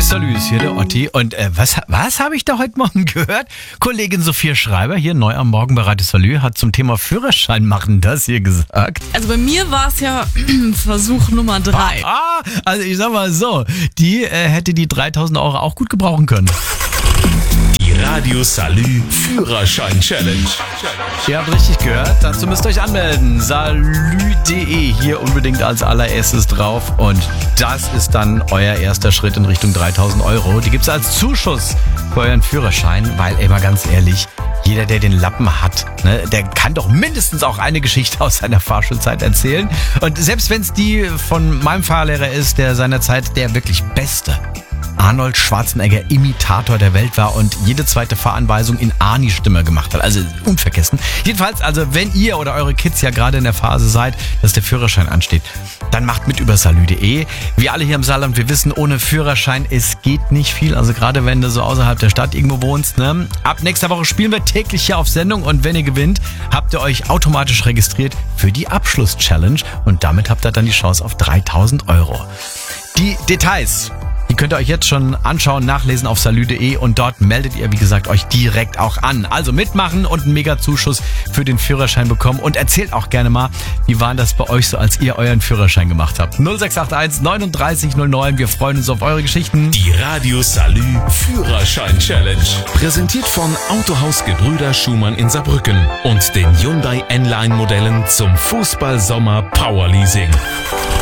Salü, hier der Otti. Und was habe ich da heute Morgen gehört? Kollegin Sophia Schreiber, hier neu am Morgen bei Radio Salü, hat zum Thema Führerschein machen das hier gesagt. Also bei mir war es ja Versuch Nummer 3. Also ich sag mal so, die hätte die 3.000 Euro auch gut gebrauchen können. Die Radio Salü Führerschein Challenge. Ihr habt richtig gehört, dazu müsst ihr euch anmelden. Salü.de, hier unbedingt als allererstes drauf. Und das ist dann euer erster Schritt in Richtung 3.000 Euro. Die gibt's als Zuschuss für euren Führerschein, weil, ey, mal ganz ehrlich, jeder, der den Lappen hat, ne, der kann doch mindestens auch eine Geschichte aus seiner Fahrschulzeit erzählen. Und selbst wenn es die von meinem Fahrlehrer ist, der seinerzeit der wirklich beste Arnold Schwarzenegger Imitator der Welt war und jede zweite Fahranweisung in Arnie-Stimme gemacht hat. Also unvergessen. Jedenfalls, also wenn ihr oder eure Kids ja gerade in der Phase seid, dass der Führerschein ansteht, dann macht mit über salü.de. Wir alle hier im Saarland, wir wissen, ohne Führerschein, es geht nicht viel. Also gerade wenn du so außerhalb der Stadt irgendwo wohnst, ne? Ab nächster Woche spielen wir täglich hier auf Sendung und wenn ihr gewinnt, habt ihr euch automatisch registriert für die Abschluss-Challenge und damit habt ihr dann die Chance auf 3.000 Euro. Die Details, die könnt ihr euch jetzt schon anschauen, nachlesen auf salü.de und dort meldet ihr, wie gesagt, euch direkt auch an. Also mitmachen und einen Mega-Zuschuss für den Führerschein bekommen und erzählt auch gerne mal, wie war das bei euch so, als ihr euren Führerschein gemacht habt. 0681 39 09, wir freuen uns auf eure Geschichten. Die Radio Salü Führerschein Challenge. Präsentiert von Autohaus Gebrüder Schumann in Saarbrücken und den Hyundai N-Line Modellen zum Fußballsommer Powerleasing.